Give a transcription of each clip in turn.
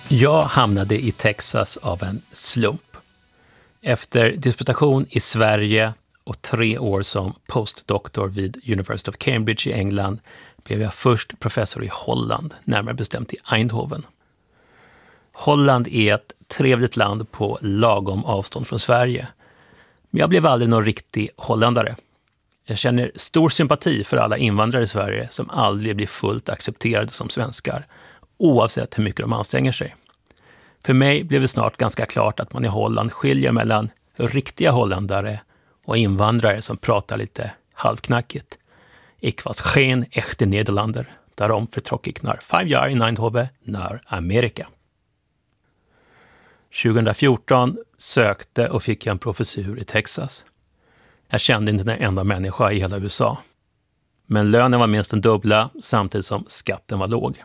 Jag hamnade i Texas av en slump. Efter disputation i Sverige och 3 år som postdoktor vid University of Cambridge i England blev jag först professor i Holland, närmare bestämt i Eindhoven. Holland är ett trevligt land på lagom avstånd från Sverige. Men jag blev aldrig någon riktig holländare. Jag känner stor sympati för alla invandrare i Sverige som aldrig blir fullt accepterade som svenskar, oavsett hur mycket de anstränger sig. För mig blev det snart ganska klart att man i Holland skiljer mellan riktiga holländare och invandrare som pratar lite halvknackigt. Ik was geen echte Nederlander, daarom vertrok ik naar 5 jaar in Eindhoven naar Amerika. 2014 sökte och fick jag en professur i Texas. Jag kände inte en enda människa i hela USA. Men lönen var minst den dubbla samtidigt som skatten var låg.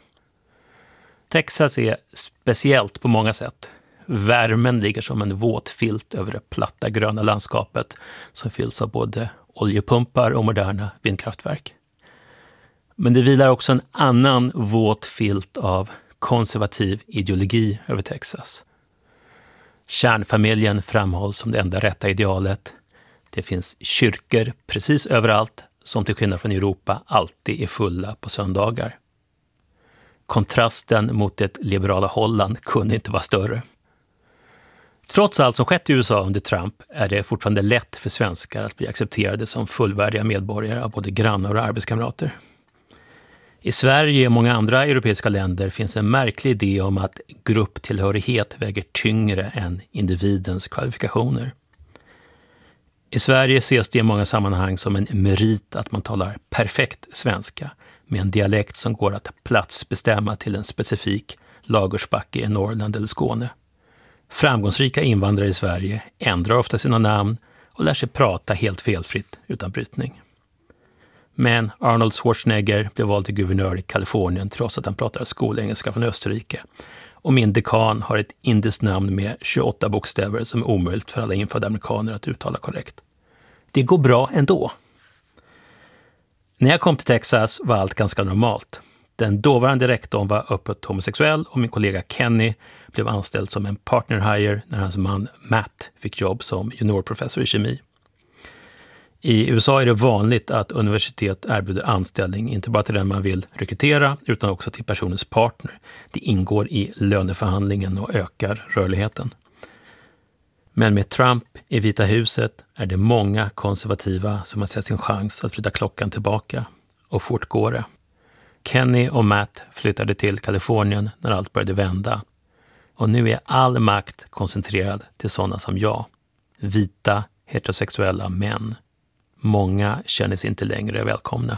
Texas är speciellt på många sätt. Värmen ligger som en våt filt över det platta gröna landskapet som fylls av både oljepumpar och moderna vindkraftverk. Men det vilar också en annan våt filt av konservativ ideologi över Texas. Kärnfamiljen framhålls som det enda rätta idealet. Det finns kyrkor precis överallt som till skillnad från Europa alltid är fulla på söndagar. Kontrasten mot det liberala Holland kunde inte vara större. Trots allt som skett i USA under Trump är det fortfarande lätt för svenskar att bli accepterade som fullvärdiga medborgare av både grannar och arbetskamrater. I Sverige och många andra europeiska länder finns en märklig idé om att grupptillhörighet väger tyngre än individens kvalifikationer. I Sverige ses det i många sammanhang som en merit att man talar perfekt svenska med en dialekt som går att platsbestämma till en specifik Lagersbacke i Norrland eller Skåne. Framgångsrika invandrare i Sverige ändrar ofta sina namn och lär sig prata helt felfritt utan brytning. Men Arnold Schwarzenegger blev vald till guvernör i Kalifornien trots att han pratar skolengelska från Österrike. Och min dekan har ett indiskt namn med 28 bokstäver som är omöjligt för alla infödda amerikaner att uttala korrekt. Det går bra ändå. När jag kom till Texas var allt ganska normalt. Den dåvarande rektorn var öppet homosexuell och min kollega Kenny blev anställd som en partner hire när hans man Matt fick jobb som juniorprofessor i kemi. I USA är det vanligt att universitet erbjuder anställning inte bara till den man vill rekrytera utan också till personens partner. Det ingår i löneförhandlingen och ökar rörligheten. Men med Trump i Vita huset är det många konservativa som har sett sin chans att vrida klockan tillbaka. Och fort går det. Kenny och Matt flyttade till Kalifornien när allt började vända. Och nu är all makt koncentrerad till sådana som jag. Vita, heterosexuella män. Många känner sig inte längre välkomna.